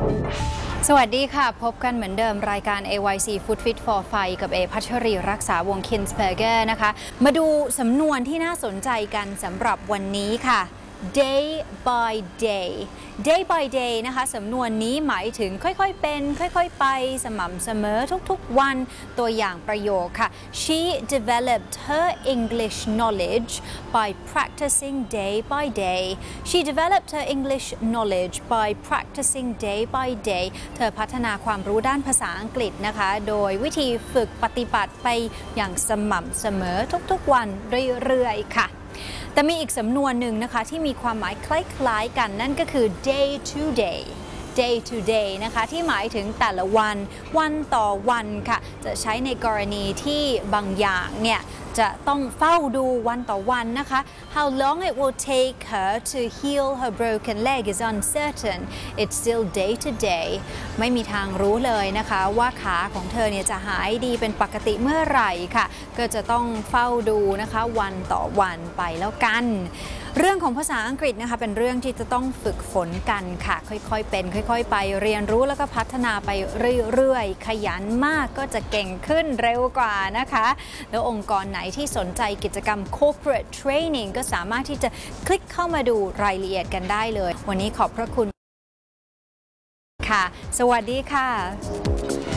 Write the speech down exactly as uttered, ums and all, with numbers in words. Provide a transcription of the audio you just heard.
สวัสดีค่ะพบกันเหมือนเดิมรายการ เอ วาย ซี Food Fit for Fight กับเอพัชรีรักษาวงศ์ Kinsberger นะคะมาดูสำนวนที่น่าสนใจกันสำหรับวันนี้ค่ะ day by day day by day นะคะสำนวนนี้หมายถึงค่อยๆเป็นค่อยๆไปสม่ำเสมอทุกๆวันตัวอย่างประโยคค่ะ She developed her English knowledge by practicing day by day She developed her English knowledge by practicing day by day เธอพัฒนาความรู้ด้านภาษาอังกฤษนะคะโดยวิธีฝึกปฏิบัติไปอย่างสม่ำเสมอทุกๆวันเรื่อยๆค่ะแต่มีอีกสำนวนหนึ่งนะคะที่มีความหมายคล้ายๆกันนั่นก็คือ day to day day to day นะคะที่หมายถึงแต่ละวันวันต่อวันค่ะจะใช้ในกรณีที่บางอย่างเนี่ยจะต้องเฝ้าดูวันต่อวันนะคะ How long it will take her to heal her broken leg is uncertain it's still day to day ไม่มีทางรู้เลยนะคะว่าขาของเธอเนี่ยจะหายดีเป็นปกติเมื่อไหร่ค่ะก็จะต้องเฝ้าดูนะคะวันต่อวันไปแล้วกันเรื่องของภาษาอังกฤษนะคะเป็นเรื่องที่จะต้องฝึกฝนกันค่ะค่อยๆเป็นค่อยๆไปเรียนรู้แล้วก็พัฒนาไปเรื่อยๆขยันมากก็จะเก่งขึ้นเร็วกว่านะคะแล้วองค์กรไหนที่สนใจกิจกรรม corporate training ก็สามารถที่จะคลิกเข้ามาดูรายละเอียดกันได้เลยวันนี้ขอบพระคุณค่ะสวัสดีค่ะ